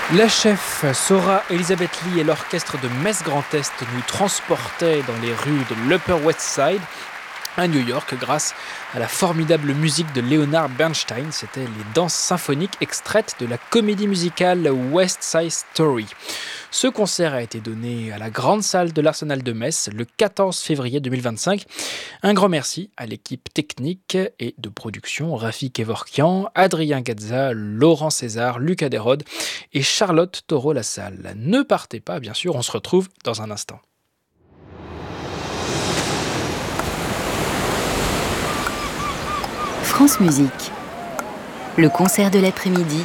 La chef Sora Elizabeth Lee et l'orchestre de Metz Grand Est nous transportaient dans les rues de l'Upper West Side à New York grâce à la formidable musique de Leonard Bernstein. C'était les danses symphoniques extraites de la comédie musicale West Side Story. Ce concert a été donné à la grande salle de l'Arsenal de Metz le 14 février 2025. Un grand merci à l'équipe technique et de production, Rafik Kevorkian, Adrien Gazza, Laurent César, Lucas Desrode et Charlotte Taureau-Lassalle. Ne partez pas, bien sûr, on se retrouve dans un instant. France Musique. Le concert de l'après-midi.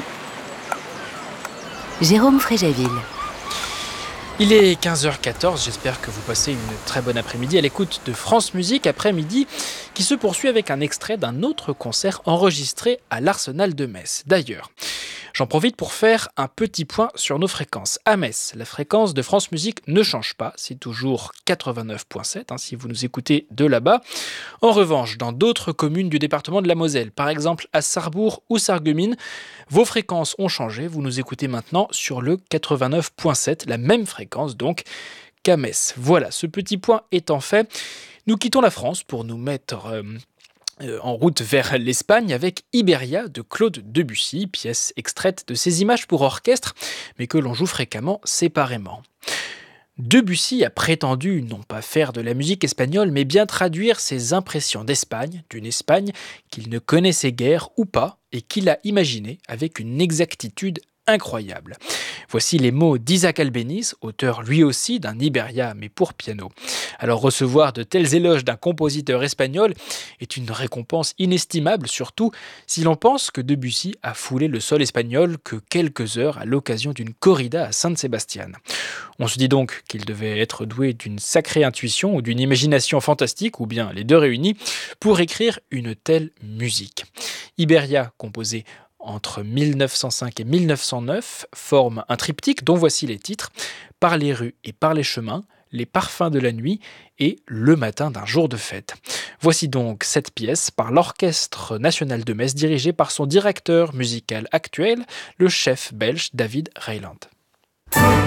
Jérôme Fréjaville. Il est 15h14, j'espère que vous passez une très bonne après-midi à l'écoute de France Musique après-midi qui se poursuit avec un extrait d'un autre concert enregistré à l'Arsenal de Metz. D'ailleurs, j'en profite pour faire un petit point sur nos fréquences. À Metz, la fréquence de France Musique ne change pas, c'est toujours 89.7 si vous nous écoutez de là-bas. En revanche, dans d'autres communes du département de la Moselle, par exemple à Sarrebourg ou Sarreguemines, vos fréquences ont changé, vous nous écoutez maintenant sur le 89.7, la même fréquence donc qu'à Metz. Voilà, ce petit point étant fait, nous quittons la France pour nous mettre en route vers l'Espagne avec Iberia de Claude Debussy, pièce extraite de ses images pour orchestre, mais que l'on joue fréquemment séparément. Debussy a prétendu non pas faire de la musique espagnole, mais bien traduire ses impressions d'Espagne, d'une Espagne qu'il ne connaissait guère ou pas, et qu'il a imaginée avec une exactitude incroyable. Voici les mots d'Isaac Albéniz, auteur lui aussi d'un Iberia, mais pour piano. Alors recevoir de tels éloges d'un compositeur espagnol est une récompense inestimable, surtout si l'on pense que Debussy a foulé le sol espagnol que quelques heures à l'occasion d'une corrida à San Sebastián. On se dit donc qu'il devait être doué d'une sacrée intuition ou d'une imagination fantastique, ou bien les deux réunis, pour écrire une telle musique. Iberia, composé entre 1905 et 1909, forme un triptyque dont voici les titres « Par les rues et par les chemins », Les parfums de la nuit et Le matin d'un jour de fête. Voici donc cette pièce par l'Orchestre national de Metz dirigé par son directeur musical actuel, le chef belge David Reiland.